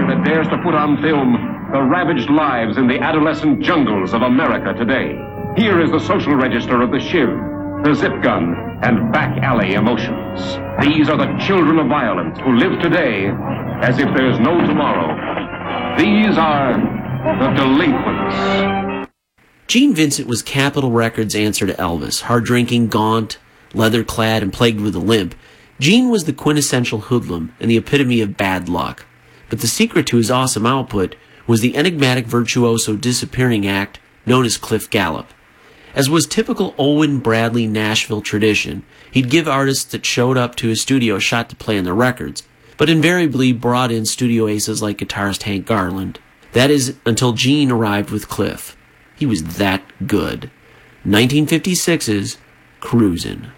that dares to put on film the ravaged lives in the adolescent jungles of America today. Here is the social register of the Shiv, the zip gun, and back alley emotions. These are the children of violence who live today as if there's no tomorrow. These are the delinquents. Gene Vincent was Capitol Records' answer to Elvis. Hard-drinking, gaunt, leather-clad, and plagued with a limp, Gene was the quintessential hoodlum and the epitome of bad luck. But the secret to his awesome output was the enigmatic virtuoso disappearing act known as Cliff Gallup. As was typical Owen Bradley Nashville tradition, he'd give artists that showed up to his studio a shot to play on their records, but invariably brought in studio aces like guitarist Hank Garland. That is, until Gene arrived with Cliff. He was that good. 1956's Cruisin'.